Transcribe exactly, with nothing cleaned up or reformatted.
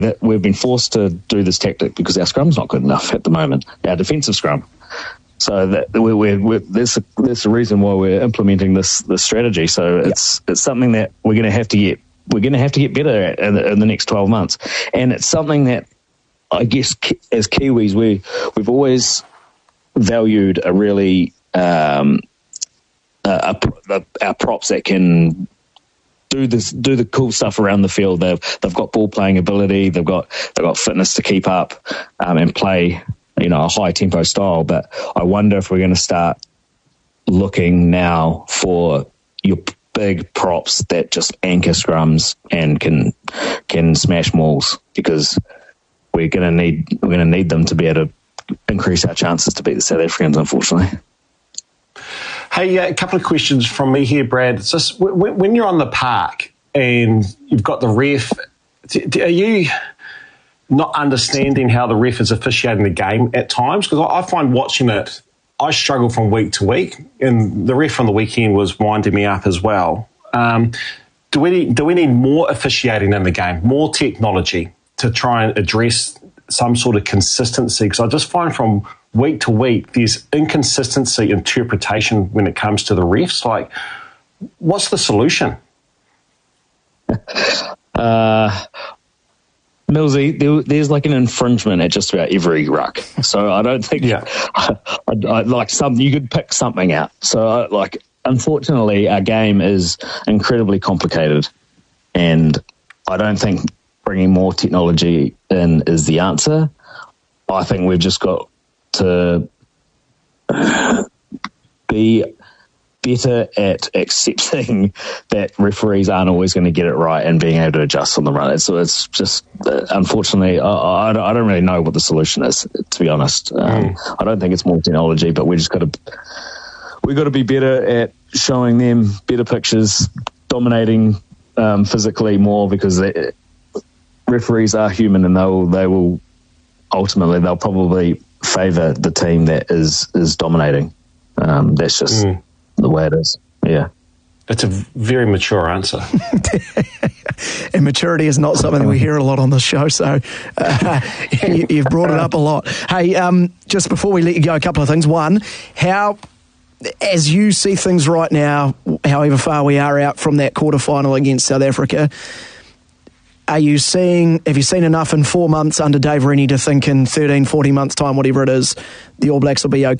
that we've been forced to do this tactic because our scrum's not good enough at the moment, our defensive scrum. So that we're, we're, we're, there's a, there's a reason why we're implementing this this strategy. So it's yep. it's something that we're going to have to get we're going to have to get better at in the, in the next twelve months, and it's something that I guess as Kiwis we we've always valued a really um, a, a, our props that can do this do the cool stuff around the field. They've they've got ball playing ability. They've got they've got fitness to keep up um, and play, you know, a high tempo style. But I wonder if we're going to start looking now for your big props that just anchor scrums and can can smash mauls, because we're going to need we're going to need them to be able to increase our chances to beat the South Africans, unfortunately. Hey, uh, a couple of questions from me here, Brad. It's just when, when you're on the park and you've got the ref, are you not understanding how the ref is officiating the game at times? Because I find watching it, I struggle from week to week, and the ref on the weekend was winding me up as well. Um, do we need, do we need more officiating in the game, more technology to try and address some sort of consistency? Because I just find from week to week there's inconsistency interpretation when it comes to the refs. Like, what's the solution? Uh, Millsy, there, there's like an infringement at just about every ruck. So I don't think, yeah. I, I, I, like some, you could pick something out. So I, like, unfortunately, our game is incredibly complicated, and I don't think bringing more technology in is the answer. I think we've just got to be better at accepting that referees aren't always going to get it right and being able to adjust on the run. So it's just, uh, unfortunately, I, I, I don't really know what the solution is, to be honest. Um, mm. I don't think it's more technology, but we just got to we got to be better at showing them better pictures, dominating um, physically more, because they, referees are human, and they will they will ultimately they'll probably favour the team that is is dominating. Um, that's just mm. the way it is. Yeah. That's a very mature answer. And maturity is not something we hear a lot on this show, so uh, you, you've brought it up a lot. Hey, um, just before we let you go, a couple of things. One, how, as you see things right now, however far we are out from that quarterfinal against South Africa, are you seeing, have you seen enough in four months under Dave Rennie to think in thirteen, fourteen months' time, whatever it is, the All Blacks will be okay?